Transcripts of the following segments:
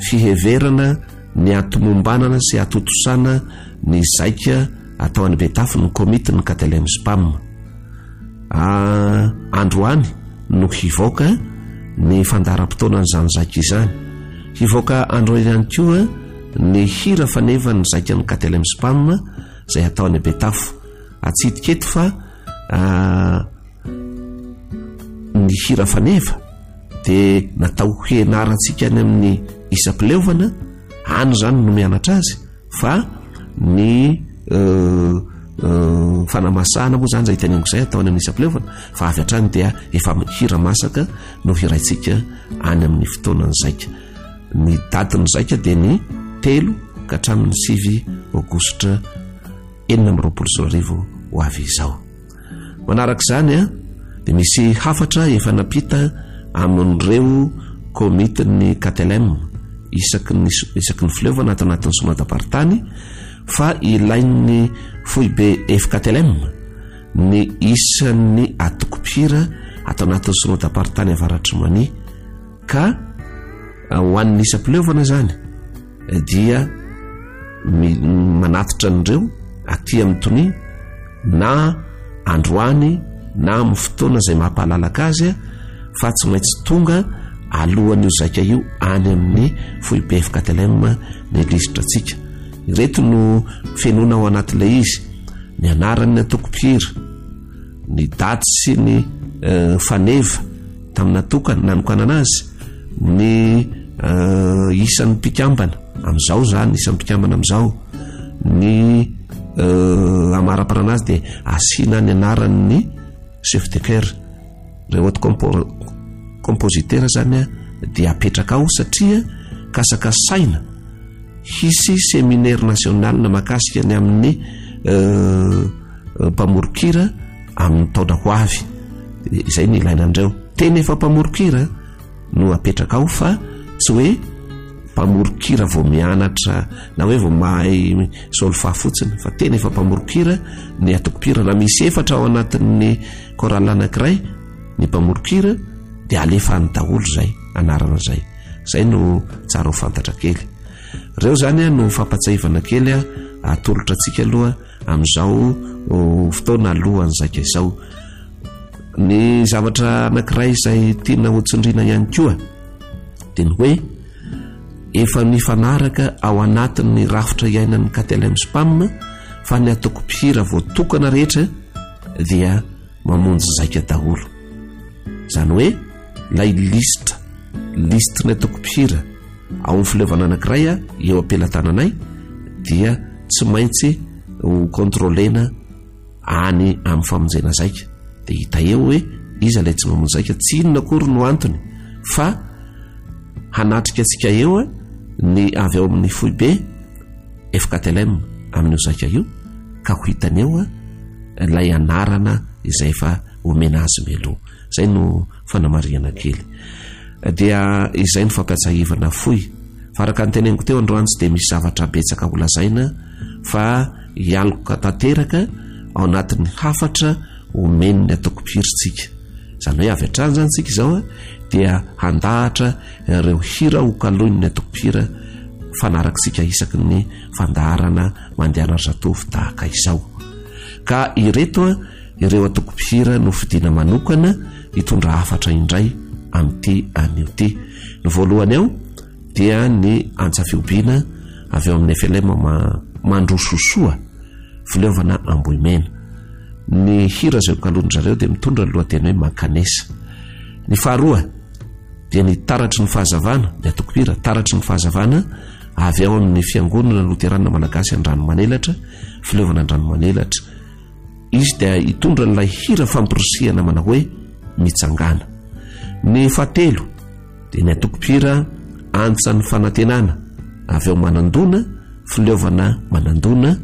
fiheverana ny atomombanana sy atotosana ny zaika atao any Betafo ny komity ny KTLM SPAM. Androany no hivoaka ny fandaharam-potoanan'izany zaika izany. Hivoaka andro ihany koa ny hira faneva ny zaika ny KTLM SPAM izay atao any Betafo. Atsitiketo fa ny hira faneva dia natao hianarantsika any amin'ny isam-pileovana, any zany no mianatra azy, fa ny fanamasahana moa zany zay teneniko izay atao any amin'ny isam-pileovana, fa avy hatrany dia efa hira masaka no hiraintsika any amin'ny fotoanany zaika. Ny dadiny zaika dia ny 3 ka hatramin'ny 9 Aogositra 2024 ho avy izao. Manaraka izany dia misy hafatra efa napita amin'ireo komitiny KTLM isaky ny fileovana ato anatin'ny sonadapartany, fa ilain'ny foibe FKTLM ny isan'ny atokopira ato anatin'ny sonadapartany avaratry mani, ka ho an'ny isam-pileovana zany dia manatitra an'ireo aty amin'ny tony na androany na amin'ny fotoana izay mampahalalaka azy, fa tsy maintsy tonga alohan'io zaika io any amin'ny foibe FKTLM ny lisitra antsika. Ireto no fenona ao anatin'ilay izy: ny anarany atokopira, ny daty sy ny faneva taminatokana nanokana azy, ny isan'ny mpikambana amin'izao zany, isan'ny mpikambana amin'izao, ny amara-parana azy dia asina ny anaran'ny chef de chœur, reo compositeur zany dia apetraka ao satria kasakasaina hisy séminaire national na makasika ny amin'ny mpamorokira amin'ny taona ho avy. Izay ny ilaina andreo. Tena efa mpamorokira no apetraka ao, fa tsy hoe mpamorokira vao mianatra na hoe vao mahay solfa fotsiny, fa tena efa mpamorokira ny atokopira. Na misy efatra ao anatin'ny koral anankiray ny mpamorokira dia alefany daholo zay anarana zay. Zay no tsara ho fantatra kely. Reo zany no fampatsahivana kely atolotra antsika aloha amin'izao fotoana alohan'ny zaika izao. Ny zavatra anankiray izay tiana hotsindrina ihany koa dia ny hoe efa mifanaraka ao anatin'ny rafitra iainan'ny KTLM SPAM, fa ny atokopira voatokana rehetra dia mamonjy zaika daholo. Zany hoe lay listra atokopira ao amin'ny fileovana anankiray eo ampelantananay dia tsy maintsy ho kontrolena any amin'ny famonjena zaika. Dia hita eo hoe iza ilay tsy mamonjy zaika, tsy inona akory no antony, fa hanatrika antsika eo ny avy ao amin'ny foibe FKTLM amin'io zaika io, ka ho hitany eo ilay anarana izay efa omena azy meloha. Zay no fanamariana kely. Dia izay no fampiatsahivana foy. Faraka ny teneniko teo androany tsy dia misy zavatra betsaka ho lazaina, fa hialoka tanteraka ao anatin'ny hafatra omeny ny atokopiritsika. Zany hoe avy hatrany zany tsika izao dia handahatra ireo hira ho kaloiny ny atokopira fanarakitsika isaky ny fandaharana mandehana zatovy tahaka izao. Ka ireto ireo atokopira no fidina manokana hitondra hafatra indray amin'ity anio ty. Ny voalohany ao dia ny antsafiobina avy eo amin'ny FLM mandrososoa fileovana Ambohimena. Ny hira zay kalony zareo dia mitondra ny lohateny hoe Makanesa. Ny faharoa dia ny taratry ny fahazavana, ny atokopira taratry ny fahazavana avy ao amin'ny fiangonana Loterana Malagasy Andranomanelatra, fileovana Andranomanelatra. Izy dia hitondra n'ilay hira fampirisihana manao hoe mitsangana. Ny fahatelo dia ny atokopira antsa ny fanantenana avy ao Manandona, fileovana Manandona.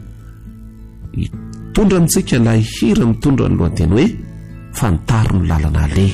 Hitondra amintsika ilay hira mitondra ny lohateny hoe fantaro ny lalana ale.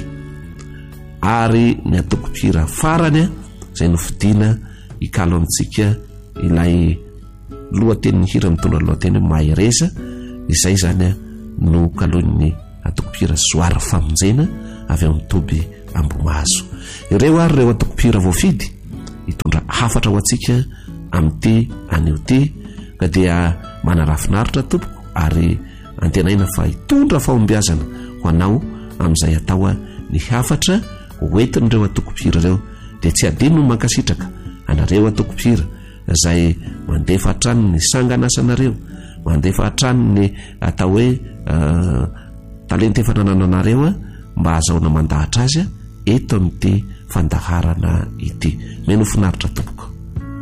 Ary ny atokopira farany izay no fidina hikalo amintsika ilay lohatenin'ny hira mitondra ny lohateny hoe Mahereza. Izay zany no kaloin'ny atokopira Zoara Famonjena avy ao amin'ny Toby Ambomazo. Ireo ary ireo atokopira voafidy hitondra hafatra ho antsika amin'ity anio ty ka dia manarafinaritra tompoko ary antenaina fa hitondra fahombiazana ho anao amin'izay atao ny hafatra hoentin'ireo atokopira ireo dia tsy adino no mankasitraka anareo atokopira izay mandefa hatrany ny sanganasanareo, mandefa hatrany ny atao hoe talenta efa nanananareo mba azahoana mandahatra azy eto amin'ity fandaharana ity. Meno finaritra tompoko.